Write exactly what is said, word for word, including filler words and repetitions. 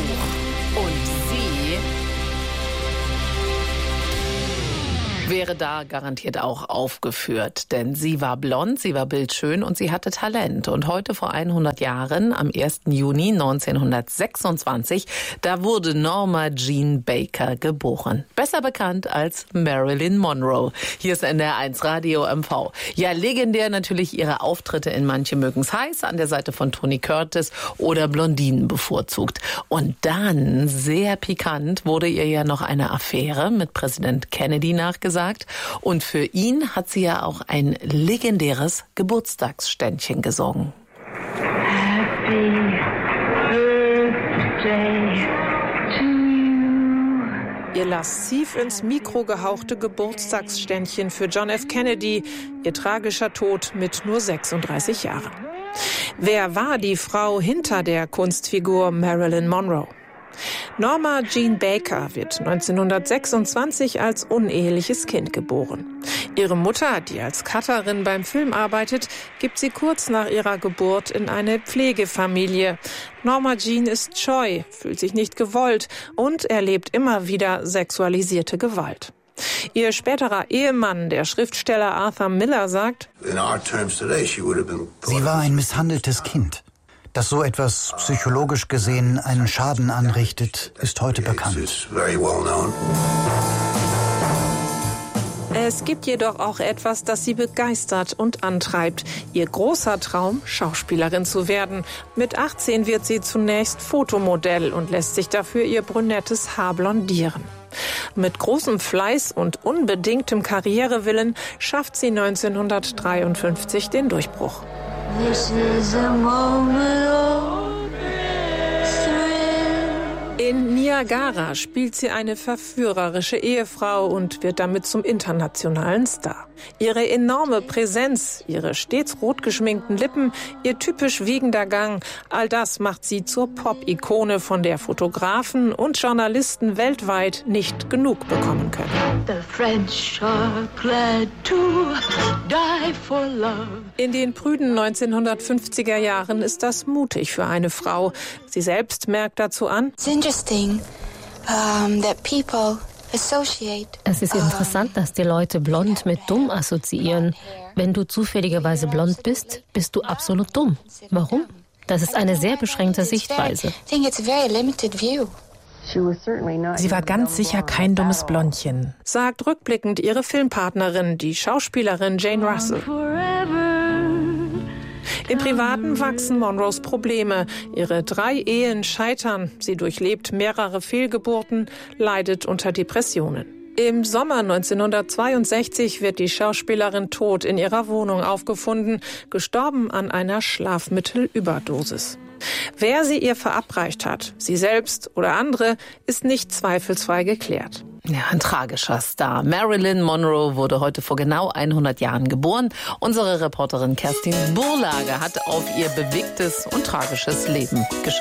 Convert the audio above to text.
Und sie wäre da garantiert auch aufgeführt, denn sie war blond, sie war bildschön und sie hatte Talent. Und heute vor hundert Jahren, am ersten Juni neunzehnhundertsechsundzwanzig, da wurde Norma Jean Baker geboren. Besser bekannt als Marilyn Monroe. Hier ist N D R eins Radio M V. Ja, legendär natürlich ihre Auftritte in Manche mögen's heiß, an der Seite von Tony Curtis oder Blondinen bevorzugt. Und dann, sehr pikant, wurde ihr ja noch eine Affäre mit Präsident Kennedy nachgesagt. Und für ihn hat sie ja auch ein legendäres Geburtstagsständchen gesungen. Happy Birthday to you. Ihr lasziv ins Mikro gehauchte Geburtstagsständchen für John F. Kennedy, ihr tragischer Tod mit nur sechsunddreißig Jahren. Wer war die Frau hinter der Kunstfigur Marilyn Monroe? Norma Jean Baker wird neunzehnhundertsechsundzwanzig als uneheliches Kind geboren. Ihre Mutter, die als Cutterin beim Film arbeitet, gibt sie kurz nach ihrer Geburt in eine Pflegefamilie. Norma Jean ist scheu, fühlt sich nicht gewollt und erlebt immer wieder sexualisierte Gewalt. Ihr späterer Ehemann, der Schriftsteller Arthur Miller, sagt: Sie war ein misshandeltes Kind. Dass so etwas psychologisch gesehen einen Schaden anrichtet, ist heute bekannt. Es gibt jedoch auch etwas, das sie begeistert und antreibt. Ihr großer Traum, Schauspielerin zu werden. Mit achtzehn wird sie zunächst Fotomodell und lässt sich dafür ihr brünettes Haar blondieren. Mit großem Fleiß und unbedingtem Karrierewillen schafft sie neunzehnhundertdreiundfünfzig den Durchbruch. This is a moment of thrill. In Niagara spielt sie eine verführerische Ehefrau und wird damit zum internationalen Star. Ihre enorme Präsenz, ihre stets rot geschminkten Lippen, ihr typisch wiegender Gang, all das macht sie zur Pop-Ikone, von der Fotografen und Journalisten weltweit nicht genug bekommen können. The French are glad to die for love. In den prüden neunzehnhundertfünfziger Jahren ist das mutig für eine Frau. Sie selbst merkt dazu an: It's interesting um, that people Es ist interessant, dass die Leute blond mit dumm assoziieren. Wenn du zufälligerweise blond bist, bist du absolut dumm. Warum? Das ist eine sehr beschränkte Sichtweise. Sie war ganz sicher kein dummes Blondchen, sagt rückblickend ihre Filmpartnerin, die Schauspielerin Jane Russell. Im Privaten wachsen Monroes Probleme. Ihre drei Ehen scheitern. Sie durchlebt mehrere Fehlgeburten, leidet unter Depressionen. Im Sommer neunzehnhundertzweiundsechzig wird die Schauspielerin tot in ihrer Wohnung aufgefunden, gestorben an einer Schlafmittelüberdosis. Wer sie ihr verabreicht hat, sie selbst oder andere, ist nicht zweifelsfrei geklärt. Ja, ein tragischer Star. Marilyn Monroe wurde heute vor genau hundert Jahren geboren. Unsere Reporterin Kerstin Burlager hat auf ihr bewegtes und tragisches Leben geschaut.